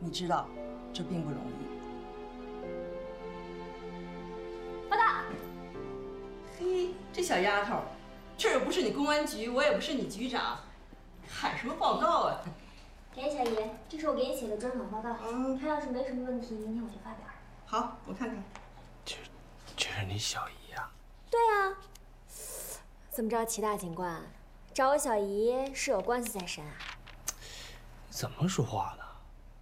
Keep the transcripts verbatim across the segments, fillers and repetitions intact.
你知道，这并不容易。 报道。 嘿，这小丫头，这又不是你公安局，我也不是你局长，喊什么报告啊？ 给小姨，这是我给你写的专访报告。嗯，他要是没什么问题，明天我就发表。 好，我看看。 这，这是你小姨呀？ 对啊。怎么着，齐大警官，找我小姨是有官司在身啊？ 你怎么说话的？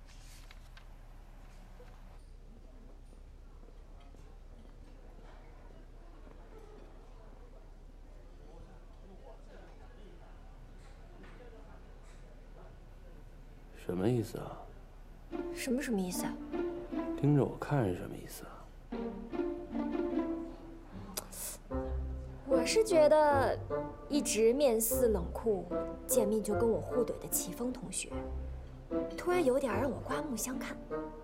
什么意思啊？ 什么什么意思啊？ 盯着我看是什么意思啊？ 我是觉得，一直面似冷酷，见面就跟我互怼的齐峰同学，突然有点让我刮目相看。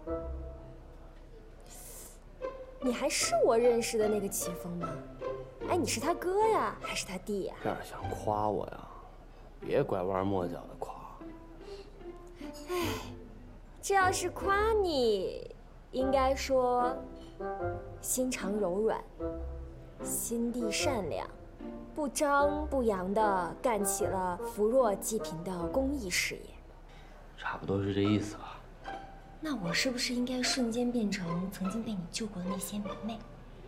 你还是我认识的那个齐峰吗？哎，你是他哥呀，还是他弟呀？ 这样想夸我呀？别拐弯抹角的夸。 哎，这要是夸你，应该说心肠柔软，心地善良，不张不扬地干起了扶弱济贫的公益事业。 差不多是这意思吧。 那我是不是应该瞬间变成曾经被你救过的那些美眉？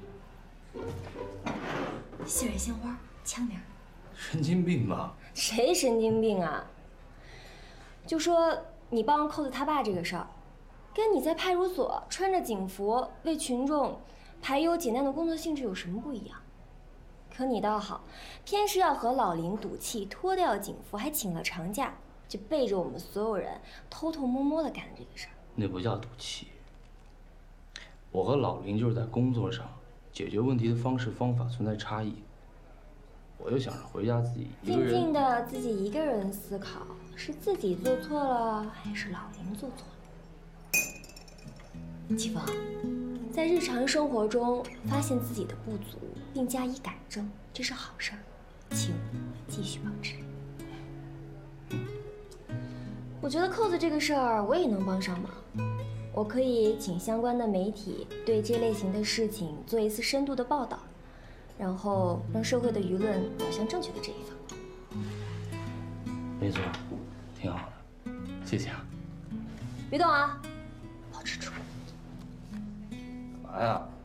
杏蕊鲜花，枪名。 神经病吧？ 谁神经病啊？就说你帮扣子他爸这个事儿，跟你在派出所穿着警服为群众排忧解难的工作性质有什么不一样？可你倒好，偏是要和老林赌气，脱掉警服，还请了长假，就背着我们所有人偷偷摸摸的干这个事儿。 那不叫赌气。我和老林就是在工作上解决问题的方式方法存在差异，我就想着回家自己一个人静静的自己一个人思考，是自己做错了，还是老林做错了？齐峰，在日常生活中发现自己的不足并加以改正，这是好事儿，请继续保持。我觉得扣子这个事儿我也能帮上忙，我可以请相关的媒体对这类型的事情做一次深度的报道，然后让社会的舆论导向正确的这一方。 没错，挺好的，谢谢啊。 别动啊，保持住。 干嘛呀？